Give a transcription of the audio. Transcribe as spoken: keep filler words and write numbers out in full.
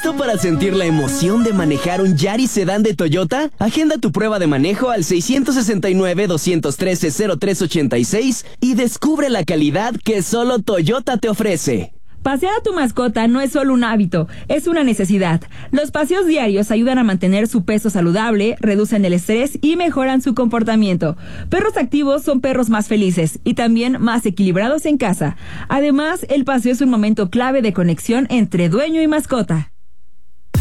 ¿Listo para sentir la emoción de manejar un Yaris sedán de Toyota? Agenda tu prueba de manejo al seis seis nueve, dos uno tres, cero tres ocho seis y descubre la calidad que solo Toyota te ofrece. Pasear a tu mascota no es solo un hábito, es una necesidad. Los paseos diarios ayudan a mantener su peso saludable, reducen el estrés y mejoran su comportamiento. Perros activos son perros más felices y también más equilibrados en casa. Además, el paseo es un momento clave de conexión entre dueño y mascota.